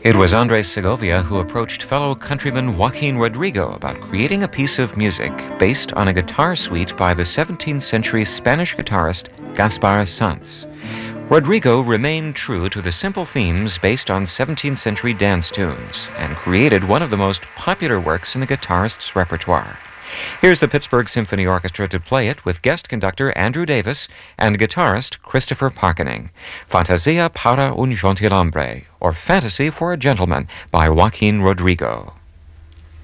It was Andres Segovia who approached fellow countryman Joaquin Rodrigo about creating a piece of music based on a guitar suite by the 17th century Spanish guitarist Gaspar Sanz. Rodrigo remained true to the simple themes based on 17th century dance tunes and created one of the most popular works in the guitarist's repertoire. Here's the Pittsburgh Symphony Orchestra to play it with guest conductor Andrew Davis and guitarist Christopher Parkening. Fantasia para un gentilhombre, or Fantasy for a Gentleman, by Joaquin Rodrigo.